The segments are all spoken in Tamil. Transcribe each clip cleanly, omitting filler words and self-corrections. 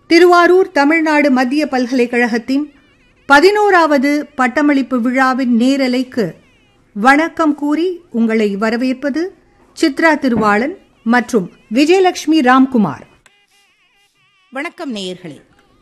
திருவாரூர் தமிழ்நாடு மத்திய பல்கலைக்கழகத்தின் 11வது பட்டமளிப்பு விழாவின் நேரலைக்கு வணக்கம் கூறி உங்களை வரவேற்பது சித்ரா திருவாளன் மற்றும் விஜயலட்சுமி ராம்குமார். வணக்கம் நேயர்களே.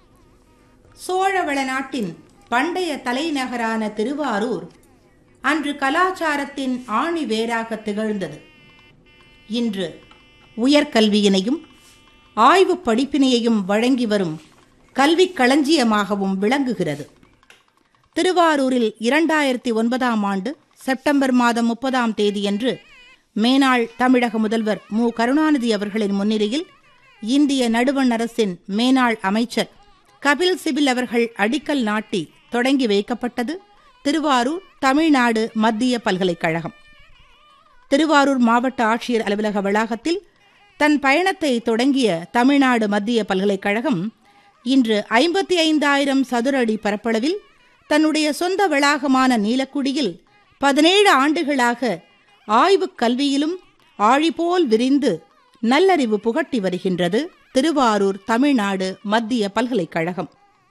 சோழவள நாட்டின் பண்டைய தலைநகரான திருவாரூர் அன்று கலாச்சாரத்தின் ஆணி வேராக திகழ்ந்தது. இன்று உயர்கல்வியினையும் ஆய்வு படிப்பினையையும் வழங்கி வரும் கல்விக் களஞ்சியமாகவும் விளங்குகிறது. திருவாரூரில் 2009ஆம் ஆண்டு செப்டம்பர் மாதம் 30ஆம் தேதியன்று மேனாள் தமிழக முதல்வர் மு. கருணாநிதி அவர்களின் முன்னிலையில் இந்திய நடுவண் அரசின் மேனாள் அமைச்சர் கபில் சிபில் அவர்கள் அடிக்கல் நாட்டி தொடங்கி வைக்கப்பட்டது திருவாரூர் தமிழ்நாடு மத்திய பல்கலைக்கழகம். திருவாரூர் மாவட்ட ஆட்சியர் அலுவலக வளாகத்தில் தன் பயணத்தை தொடங்கிய தமிழ்நாடு மத்திய பல்கலைக்கழகம் இன்று 55,000 சதுர அடி பரப்பளவில் தன்னுடைய சொந்த வளாகமான நீலக்குடியில் 17 ஆண்டுகளாக ஆய்வுக் கல்வியிலும் ஆழிபோல் விரிந்து நல்லறிவு புகட்டி வருகின்றது திருவாரூர் தமிழ்நாடு மத்திய பல்கலைக்கழகம்.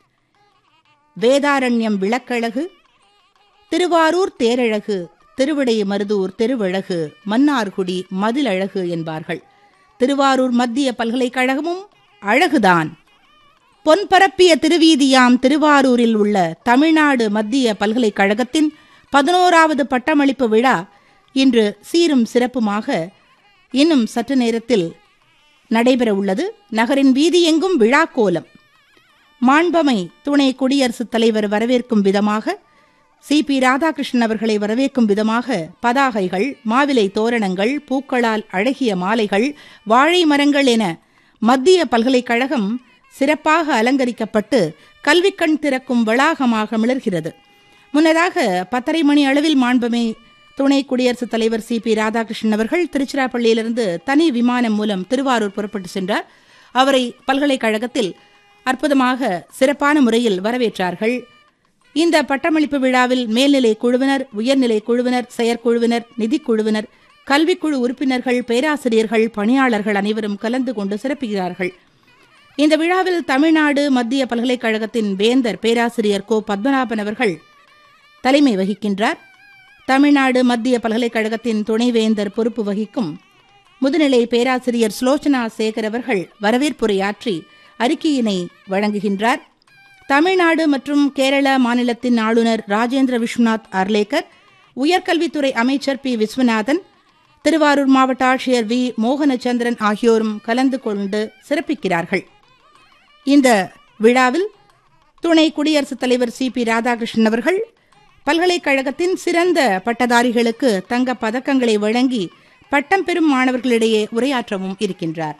வேதாரண்யம் விளக்கழகு, திருவாரூர் தேரழகு, திருவிடைமருதூர் திருவழகு, மன்னார்குடி மதிலழகு என்பார்கள். திருவாரூர் மத்திய பல்கலைக்கழகமும் அழகுதான். பொன்பரப்பிய திருவீதியாம் திருவாரூரில் உள்ள தமிழ்நாடு மத்திய பல்கலைக்கழகத்தின் 11வது பட்டமளிப்பு விழா இன்று சீரும் சிறப்புமாக இன்னும் சற்று நேரத்தில் நடைபெற உள்ளது. நகரின் வீதியெங்கும் விழாக்கோலம். மாண்பமை துணை குடியரசுத் தலைவர் வரவேற்கும் விதமாக, சி.பி. ராதாகிருஷ்ணன் அவர்களை வரவேற்கும் விதமாக பதாகைகள், மாவிலை தோரணங்கள், பூக்களால் அழகிய மாலைகள், வாழை மரங்கள் என மத்திய பல்கலைக்கழகம் சிறப்பாக அலங்கரிக்கப்பட்டு கல்விக்கண் திறக்கும் வளாகமாக மிளர்கிறது. முன்னதாக 10:30 மணி அளவில் மாண்பமை துணை குடியரசுத் தலைவர் சி.பி. ராதாகிருஷ்ணன் அவர்கள் திருச்சிராப்பள்ளியிலிருந்து தனி விமானம் மூலம் திருவாரூர் புறப்பட்டு சென்றார். அவரை பல்கலைக்கழகத்தில் அற்புதமாக சிறப்பான முறையில் வரவேற்றார்கள். இந்த பட்டமளிப்பு விழாவில் மேல்நிலை குழுவினர், உயர்நிலை குழுவினர், செயற்குழுவினர், நிதிக்குழுவினர், கல்விக்குழு உறுப்பினர்கள், பேராசிரியர்கள், பணியாளர்கள் அனைவரும் கலந்து கொண்டு சிறப்பிக்கிறார்கள். இந்த விழாவில் தமிழ்நாடு மத்திய பல்கலைக்கழகத்தின் வேந்தர் பேராசிரியர் கோ. பத்மநாபன் அவர்கள் தலைமை வகிக்கின்றார். தமிழ்நாடு மத்திய பல்கலைக்கழகத்தின் துணைவேந்தர் பொறுப்பு வகிக்கும் முதுநிலை பேராசிரியர் சுலோச்சனா சேகர் அவர்கள் வரவேற்புரையாற்றி அறிக்கையினை வழங்குகின்றார். தமிழ்நாடு மற்றும் கேரள மாநிலத்தின் ஆளுநர் ராஜேந்திர விஸ்வநாத் அர்லேக்கர், உயர்கல்வித்துறை அமைச்சர் பி. விஸ்வநாதன், திருவாரூர் மாவட்ட ஆட்சியர் வி. மோகனச்சந்திரன் ஆகியோரும் கலந்து கொண்டு சிறப்பிக்கிறார்கள். இந்த விழாவில் துணை குடியரசுத் தலைவர் சி.பி. ராதாகிருஷ்ணன் அவர்கள் பல்கலைக்கழகத்தின் சிறந்த பட்டதாரிகளுக்கு தங்க பதக்கங்களை வழங்கி பட்டம் பெறும் மாணவர்களிடையே உரையாற்றவும் இருக்கின்றார்.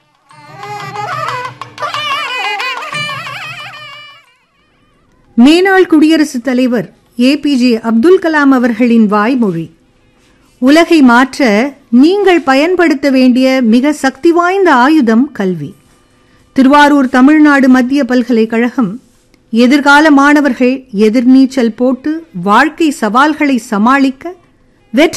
மேனாள் குடியரசுத் தலைவர் ஏ.பி.ஜே. அப்துல் கலாம் அவர்களின் வாய்மொழி: உலகை மாற்ற நீங்கள் பயன்படுத்த வேண்டிய மிக சக்தி வாய்ந்த ஆயுதம் கல்வி. திருவாரூர் தமிழ்நாடு மத்திய பல்கலைக்கழகம் எதிர்கால மாணவர்கள் எதிர்நீச்சல் போட்டு வாழ்க்கை சவால்களை சமாளிக்க